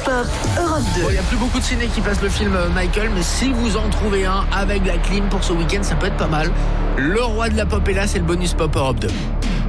pop Europe 2. Bon, il n'y a plus beaucoup de ciné qui passent le film Michael, mais si vous en trouvez un avec la clim pour ce week-end, ça peut être pas mal. Le roi de la pop est là, c'est le bonus pop Europe 2.